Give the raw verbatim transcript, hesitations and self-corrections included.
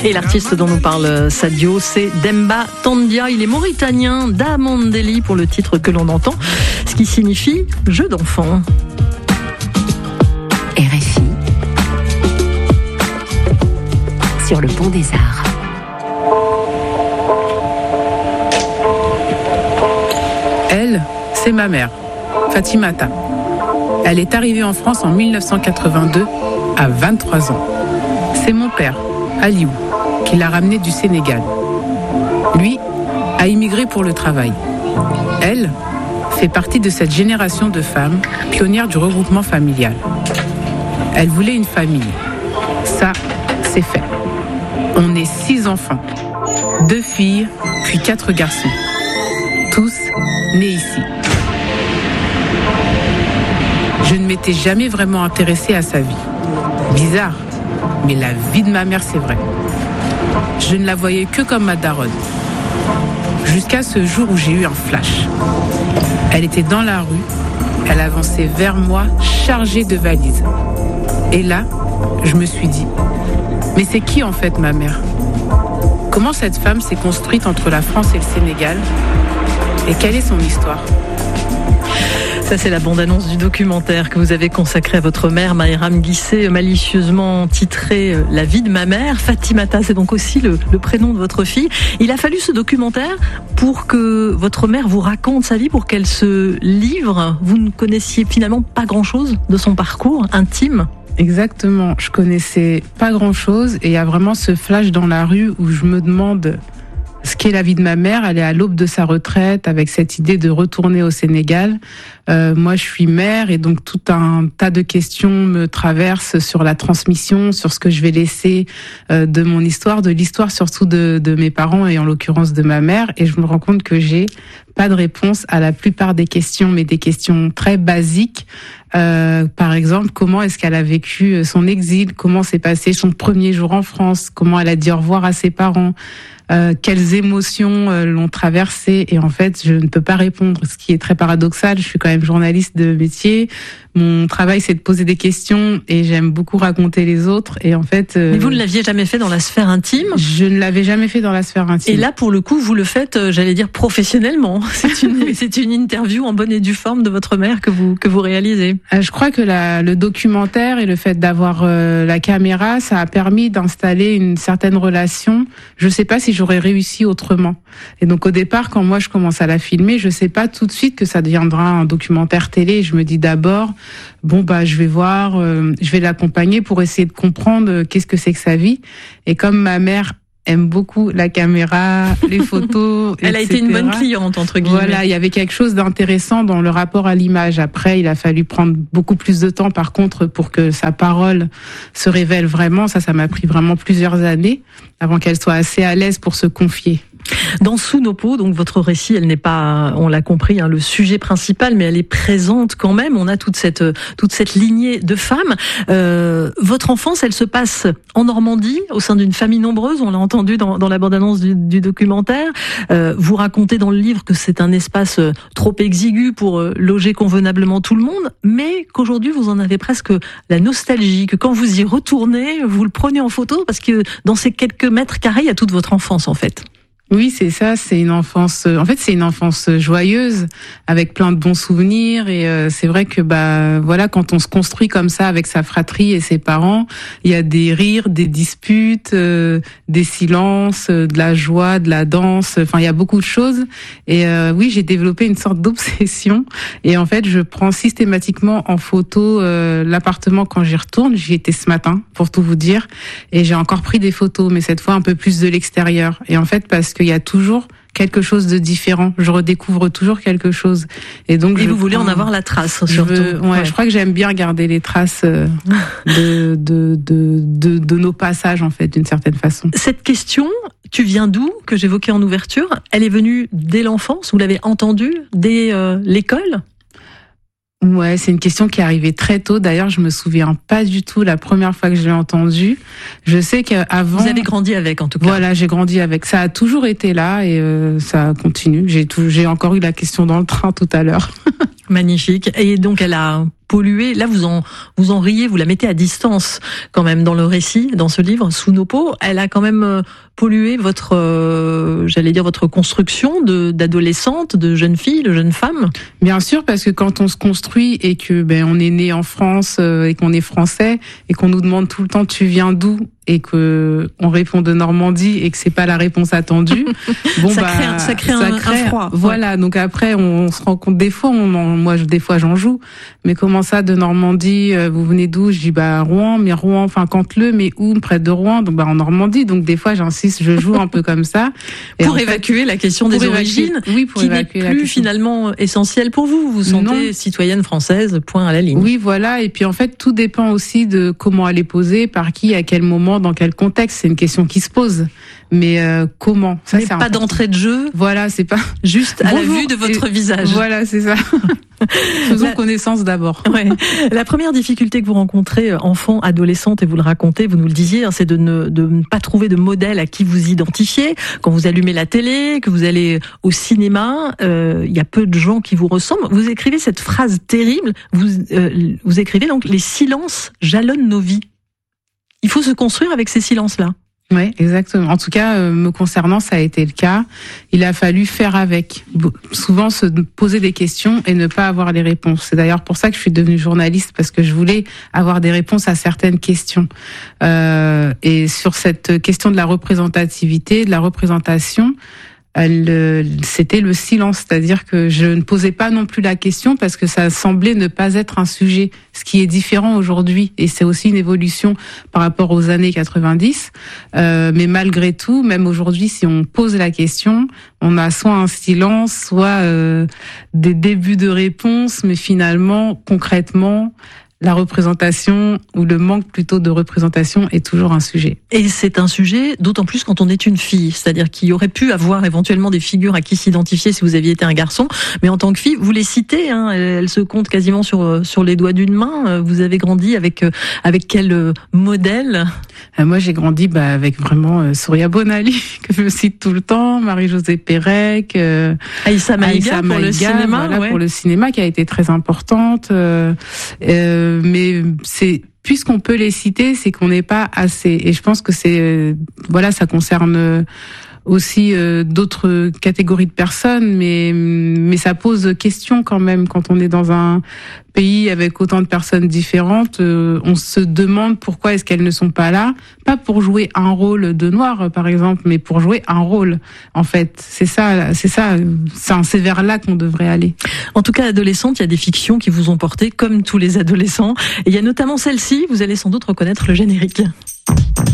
Et l'artiste dont nous parle Sadio, c'est Demba Tondia. Il est mauritanien d'Amandeli pour le titre que l'on entend, ce qui signifie jeu d'enfant. R F I sur le pont des Arts. Elle, c'est ma mère, Fatimata. Elle est arrivée en France en dix-neuf cent quatre-vingt-deux, à vingt-trois ans. C'est mon père, Aliou, qui l'a ramenée du Sénégal. Lui a immigré pour le travail. Elle fait partie de cette génération de femmes pionnières du regroupement familial. Elle voulait une famille. Ça, c'est fait. On est six enfants, deux filles, puis quatre garçons. Tous nés ici. Je ne m'étais jamais vraiment intéressée à sa vie. Bizarre, mais la vie de ma mère, c'est vrai. Je ne la voyais que comme ma daronne. Jusqu'à ce jour où j'ai eu un flash. Elle était dans la rue, elle avançait vers moi, chargée de valises. Et là, je me suis dit, mais c'est qui en fait ma mère ? Comment cette femme s'est construite entre la France et le Sénégal ? Et quelle est son histoire ? Ça, c'est la bande-annonce du documentaire que vous avez consacré à votre mère, Maïram Guissé, malicieusement titré « La vie de ma mère ». Fatimata, c'est donc aussi le, le prénom de votre fille. Il a fallu ce documentaire pour que votre mère vous raconte sa vie, pour qu'elle se livre. Vous ne connaissiez finalement pas grand-chose de son parcours intime ? Exactement, je connaissais pas grand-chose et il y a vraiment ce flash dans la rue où je me demande ce qu'est la vie de ma mère. Elle est à l'aube de sa retraite avec cette idée de retourner au Sénégal. Euh, moi, je suis mère et donc tout un tas de questions me traversent sur la transmission, sur ce que je vais laisser euh, de mon histoire, de l'histoire surtout de, de mes parents et en l'occurrence de ma mère. Et je me rends compte que j'ai pas de réponse à la plupart des questions, mais des questions très basiques. Euh, par exemple, comment est-ce qu'elle a vécu son exil ? Comment s'est passé son premier jour en France ? Comment elle a dit au revoir à ses parents ? Euh, quelles émotions euh, l'ont traversée ? Et en fait, je ne peux pas répondre, ce qui est très paradoxal. Je suis quand même journaliste de métier. Mon travail, c'est de poser des questions et j'aime beaucoup raconter les autres. Et en fait, euh, mais vous ne l'aviez jamais fait dans la sphère intime ? Je ne l'avais jamais fait dans la sphère intime. Et là, pour le coup, vous le faites, euh, j'allais dire professionnellement. C'est une, c'est une interview en bonne et due forme de votre mère que vous que vous réalisez. Euh, je crois que la, le documentaire et le fait d'avoir euh, la caméra, ça a permis d'installer une certaine relation. Je sais pas si j'aurais réussi autrement. Et donc au départ, quand moi je commence à la filmer, je sais pas tout de suite que ça deviendra un documentaire télé. Je me dis d'abord, bon bah je vais voir, euh, je vais l'accompagner pour essayer de comprendre euh, qu'est-ce que c'est que sa vie. Et comme ma mère aime beaucoup la caméra, les photos, elle a été une bonne cliente entre guillemets. Voilà, il y avait quelque chose d'intéressant dans le rapport à l'image. Après, il a fallu prendre beaucoup plus de temps, par contre, pour que sa parole se révèle vraiment. Ça, ça m'a pris vraiment plusieurs années avant qu'elle soit assez à l'aise pour se confier. Dans Sous nos peaux, donc votre récit, elle n'est pas, on l'a compris, hein, le sujet principal, mais elle est présente quand même. On a toute cette toute cette lignée de femmes. Euh, votre enfance, elle se passe en Normandie, au sein d'une famille nombreuse. On l'a entendu dans, dans la bande-annonce du, du documentaire. Euh, vous racontez dans le livre que c'est un espace trop exigu pour loger convenablement tout le monde, mais qu'aujourd'hui vous en avez presque la nostalgie. Que quand vous y retournez, vous le prenez en photo parce que dans ces quelques mètres carrés, il y a toute votre enfance en fait. Oui, c'est ça, c'est une enfance, en fait, c'est une enfance joyeuse, avec plein de bons souvenirs, et euh, c'est vrai que, bah, voilà, quand on se construit comme ça avec sa fratrie et ses parents, il y a des rires, des disputes, euh, des silences, euh, de la joie, de la danse, enfin, il y a beaucoup de choses, et euh, oui, j'ai développé une sorte d'obsession, et en fait, je prends systématiquement en photo euh, l'appartement quand j'y retourne. J'y étais ce matin, pour tout vous dire, et j'ai encore pris des photos, mais cette fois un peu plus de l'extérieur, et en fait, parce que il y a toujours quelque chose de différent. Je redécouvre toujours quelque chose. Et donc, et je vous voulez prends, en avoir la trace, je surtout. Veux, ouais, ouais, je crois que j'aime bien garder les traces de, de, de, de, de nos passages, en fait, d'une certaine façon. Cette question, tu viens d'où, que j'évoquais en ouverture, elle est venue dès l'enfance? Vous l'avez entendue dès euh, l'école? Ouais, c'est une question qui est arrivée très tôt. D'ailleurs, je me souviens pas du tout la première fois que je l'ai entendue. Je sais qu'avant... Vous avez grandi avec, en tout cas. Voilà, j'ai grandi avec. Ça a toujours été là et euh, ça continue. J'ai tout, j'ai encore eu la question dans le train tout à l'heure. Magnifique. Et donc, elle a pollué. Là, vous en, vous en riez, vous la mettez à distance quand même dans le récit, dans ce livre, Sous nos peaux. Elle a quand même pollué votre, euh, j'allais dire, votre construction de, d'adolescente, de jeune fille, de jeune femme. Bien sûr, parce que quand on se construit et que ben on est né en France euh, et qu'on est français et qu'on nous demande tout le temps tu viens d'où et que on répond de Normandie et que c'est pas la réponse attendue, bon ça bah crée un, ça crée, ça un, crée un froid. Voilà, ouais. Donc après on, on se rend compte des fois, on en, moi je, des fois j'en joue, mais comment ça de Normandie, euh, vous venez d'où? Je dis bah Rouen, mais Rouen, enfin Canteleu, mais où? Près de Rouen, donc bah en Normandie, donc des fois j'insiste, je joue un peu comme ça et pour évacuer fait, la question des origines, évacuer, oui, pour qui n'est plus finalement essentielle pour vous. Vous vous sentez non. citoyenne française, point à la ligne. Oui, voilà, et puis en fait tout dépend aussi de comment elle est posée, par qui, à quel moment, dans quel contexte. C'est une question qui se pose, mais euh, comment ça, mais c'est pas important. D'entrée de jeu. Voilà, c'est pas juste à Bonjour. La vue de votre et visage. Voilà, c'est ça. Faisons la... connaissance d'abord. Ouais. La première difficulté que vous rencontrez, enfant, adolescente, et vous le racontez, vous nous le disiez, hein, c'est de ne, de ne pas trouver de modèle à qui vous identifier. Quand vous allumez la télé, que vous allez au cinéma, il euh, y a peu de gens qui vous ressemblent. Vous écrivez cette phrase terrible. Vous, euh, vous écrivez donc les silences jalonnent nos vies. Il faut se construire avec ces silences-là. Oui, exactement. En tout cas, euh, me concernant, ça a été le cas. Il a fallu faire avec. Souvent, se poser des questions et ne pas avoir les réponses. C'est d'ailleurs pour ça que je suis devenue journaliste, parce que je voulais avoir des réponses à certaines questions. Euh, et sur cette question de la représentativité, de la représentation, Elle, c'était le silence, c'est-à-dire que je ne posais pas non plus la question parce que ça semblait ne pas être un sujet, ce qui est différent aujourd'hui, et c'est aussi une évolution par rapport aux années quatre-vingt-dix. Euh, mais malgré tout, même aujourd'hui, si on pose la question, on a soit un silence, soit euh, des débuts de réponse, mais finalement, concrètement, la représentation, ou le manque plutôt de représentation, est toujours un sujet. Et c'est un sujet d'autant plus quand on est une fille, c'est-à-dire qu'il y aurait pu avoir éventuellement des figures à qui s'identifier si vous aviez été un garçon, mais en tant que fille, vous les citez, hein, elles se comptent quasiment sur sur les doigts d'une main. Vous avez grandi avec avec quel modèle? Moi, j'ai grandi bah, avec vraiment euh, Souria Bonali, que je cite tout le temps, Marie-Josée Pérec, euh, Aïssa Maïga pour Maïga, le cinéma, voilà, ouais. pour le cinéma, qui a été très importante. Euh, euh, mais c'est puisqu'on peut les citer, c'est qu'on n'est pas assez. Et je pense que c'est euh, voilà, ça concerne aussi euh, d'autres catégories de personnes, mais mais ça pose question quand même quand on est dans un pays avec autant de personnes différentes. Euh, on se demande pourquoi est-ce qu'elles ne sont pas là, pas pour jouer un rôle de noir par exemple, mais pour jouer un rôle. En fait, c'est ça, c'est ça, c'est, c'est vers là qu'on devrait aller. En tout cas, adolescente, il y a des fictions qui vous ont porté, comme tous les adolescents. Et il y a notamment celle-ci. Vous allez sans doute reconnaître le générique.